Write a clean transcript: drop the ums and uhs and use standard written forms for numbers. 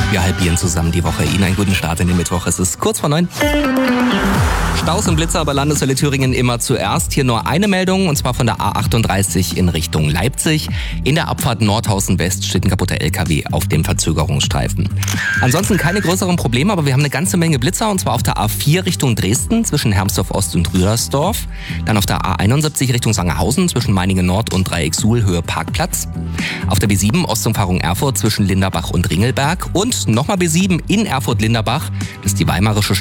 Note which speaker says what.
Speaker 1: Wir halbieren zusammen die Woche. Ihnen einen guten Start in den Mittwoch. Es ist kurz vor 9. Staus und Blitzer bei Landeshölle Thüringen immer zuerst. Hier nur eine Meldung, und zwar von der A38 in Richtung Leipzig. In der Abfahrt Nordhausen West steht ein kaputter LKW auf dem Verzögerungsstreifen. Ansonsten keine größeren Probleme, aber wir haben eine ganze Menge Blitzer, und zwar auf der A4 Richtung Dresden zwischen Hermsdorf Ost und Rüdersdorf. Dann auf der A71 Richtung Sangerhausen zwischen Meiningen Nord und Dreiecksuhl Höhe Parkplatz. Auf der B7 Ostumfahrung Erfurt zwischen Linderbach und Ringelberg. Und nochmal B7 in Erfurt-Linderbach. Das ist die Weimarische